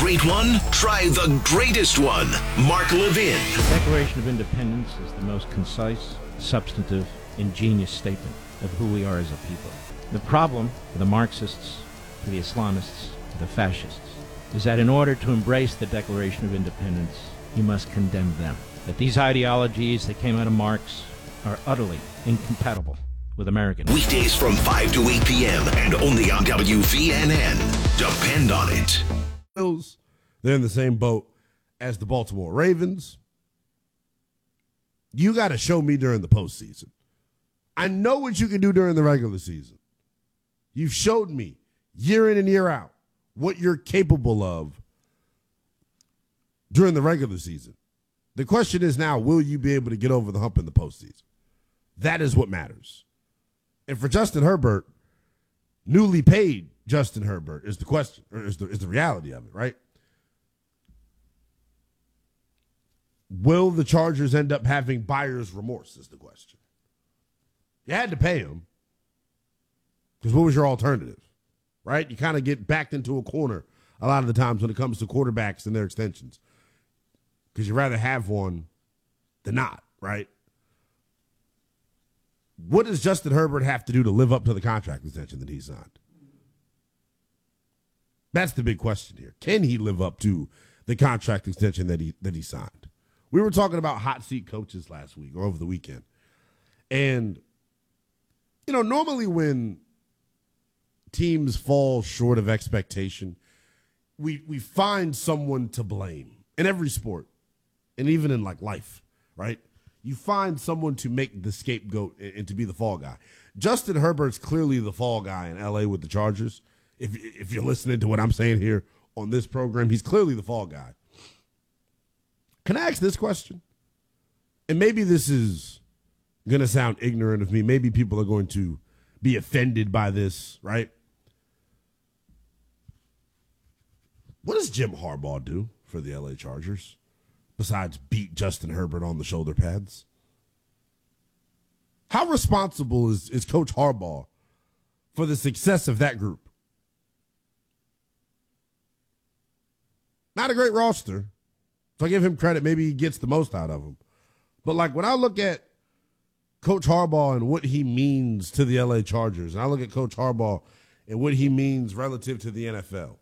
great one? Try the greatest one. Mark Levin. The Declaration of Independence is the most concise, substantive, ingenious statement of who we are as a people. The problem for the Marxists, for the Islamists, for the fascists, is that in order to embrace the Declaration of Independence, you must condemn them. That these ideologies that came out of Marx are utterly incompatible with Americans. Weekdays from 5 to 8 p.m. and only on WVNN. Depend on it. They're in the same boat as the Baltimore Ravens. You got to show me during the postseason. I know what you can do during the regular season. You've showed me year in and year out what you're capable of during the regular season. The question is now, will you be able to get over the hump in the postseason? That is what matters. And for Justin Herbert, newly paid Justin Herbert is the question, or is the reality of it, right? Will the Chargers end up having buyer's remorse is the question. You had to pay him because what was your alternative, right? You kind of get backed into a corner a lot of the times when it comes to quarterbacks and their extensions because you'd rather have one than not, right? What does Justin Herbert have to do to live up to the contract extension that he signed? That's the big question here. Can he live up to the contract extension that he signed? We were talking about hot seat coaches last week or over the weekend. And, you know, normally when teams fall short of expectation, we find someone to blame in every sport and even in like life, right? You find someone to make the scapegoat and to be the fall guy. Justin Herbert's clearly the fall guy in L.A. with the Chargers. If you're listening to what I'm saying here on this program, he's clearly the fall guy. Can I ask this question? And maybe this is going to sound ignorant of me. Maybe people are going to be offended by this, right? What does Jim Harbaugh do for the L.A. Chargers besides beat Justin Herbert on the shoulder pads? How responsible is Coach Harbaugh for the success of that group? Not a great roster. If I give him credit, maybe he gets the most out of them. But like when I look at Coach Harbaugh and what he means to the LA Chargers, and I look at Coach Harbaugh and what he means relative to the NFL,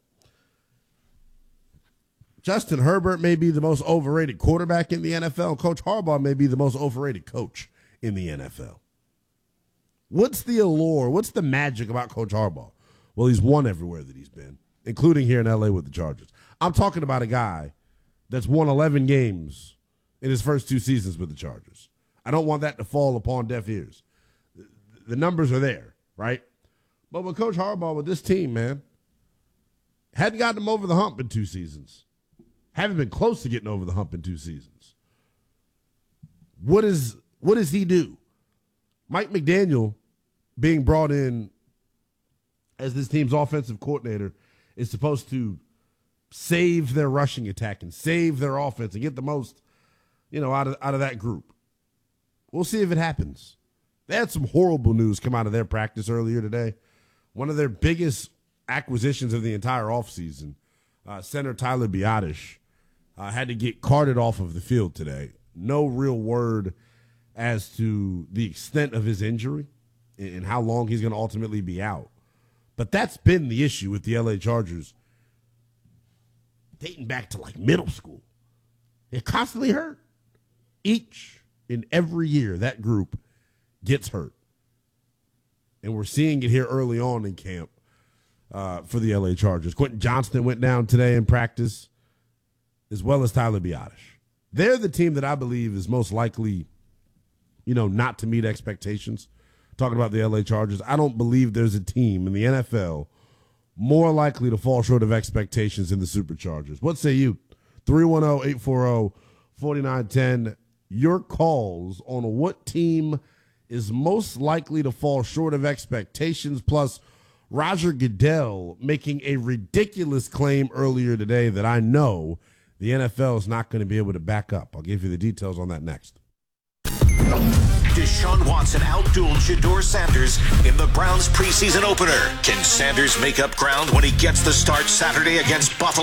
Justin Herbert may be the most overrated quarterback in the NFL. Coach Harbaugh may be the most overrated coach in the NFL. What's the allure? What's the magic about Coach Harbaugh? Well, he's won everywhere that he's been, including here in LA with the Chargers. I'm talking about a guy that's won 11 games in his first 2 seasons with the Chargers. I don't want that to fall upon deaf ears. The numbers are there, right? But with Coach Harbaugh, with this team, man, hadn't gotten him over the hump in 2 seasons. Haven't been close to getting over the hump in 2 seasons. What does he do? Mike McDaniel being brought in as this team's offensive coordinator is supposed to save their rushing attack and save their offense and get the most, out of that group. We'll see if it happens. They had some horrible news come out of their practice earlier today. One of their biggest acquisitions of the entire offseason, center Tyler Biadasz, had to get carted off of the field today. No real word as to the extent of his injury and how long he's going to ultimately be out. But that's been the issue with the LA Chargers dating back to like middle school. They're constantly hurt. Each and every year that group gets hurt. And we're seeing it here early on in camp for the LA Chargers. Quentin Johnston went down today in practice, as well as Tyler Biadasz. They're the team that I believe is most likely, not to meet expectations. Talking about the LA Chargers, I don't believe there's a team in the NFL more likely to fall short of expectations than the Superchargers. What say you? 310-840-4910. Your calls on what team is most likely to fall short of expectations, plus Roger Goodell making a ridiculous claim earlier today that I know the NFL is not going to be able to back up. I'll give you the details on that next. Deshaun Watson outdueled Shedeur Sanders in the Browns preseason opener. Can Sanders make up ground when he gets the start Saturday against Buffalo?